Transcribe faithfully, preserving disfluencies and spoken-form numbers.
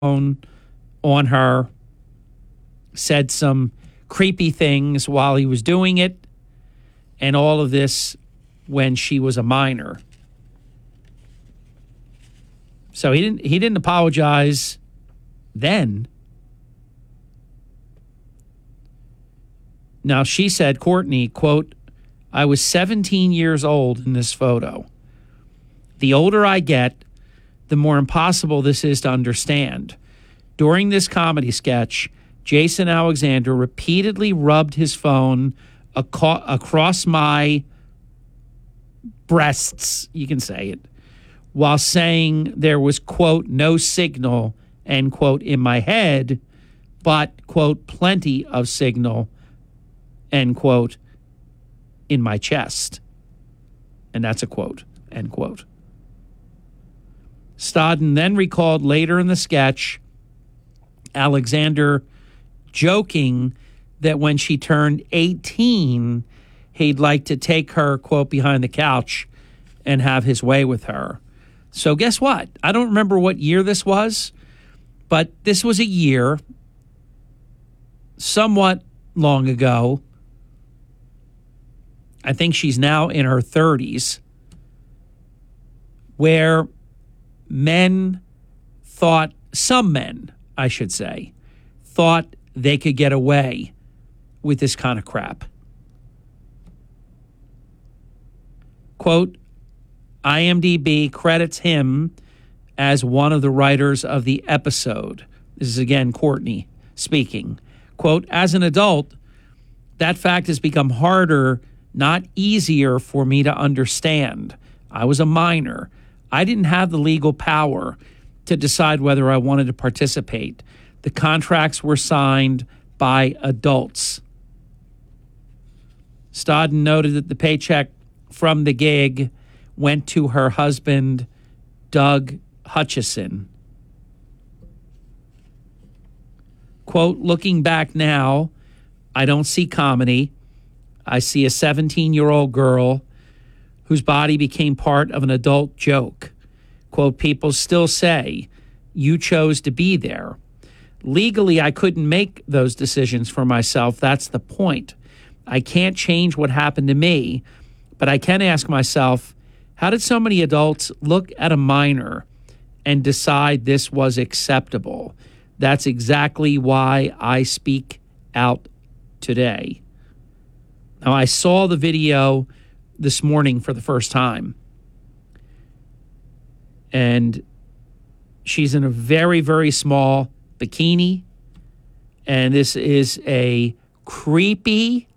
phone on her, said some creepy things while he was doing it, and all of this when she was a minor. So he didn't he didn't apologize then. Now, she said, Courtney, quote, I was seventeen years old in this photo. The older I get, the more impossible this is to understand. During this comedy sketch, Jason Alexander repeatedly rubbed his phone aco- across my breasts, you can say it, while saying there was, quote, no signal, end quote, in my head, but, quote, plenty of signal, end quote, in my chest. And that's a quote, end quote. Stodden then recalled later in the sketch Alexander joking that when she turned eighteen, he'd like to take her, quote, behind the couch and have his way with her. So guess what? I don't remember what year this was, but this was a year somewhat long ago. I think she's now in her thirties, where men thought, some men, I should say, thought they could get away with this kind of crap. Quote, I M D B credits him as one of the writers of the episode. This is again Courtney speaking. Quote, as an adult, that fact has become harder, not easier for me to understand. I was a minor. I didn't have the legal power to decide whether I wanted to participate. The contracts were signed by adults. Stodden noted that the paycheck from the gig went to her husband, Doug Hutchison. Quote, looking back now, I don't see comedy. I see a seventeen-year-old girl whose body became part of an adult joke. Quote, people still say, you chose to be there. Legally, I couldn't make those decisions for myself. That's the point. I can't change what happened to me, but I can ask myself, how did so many adults look at a minor and decide this was acceptable? That's exactly why I speak out today. Now, I saw the video this morning for the first time, and she's in a very, very small bikini, and this is a creepy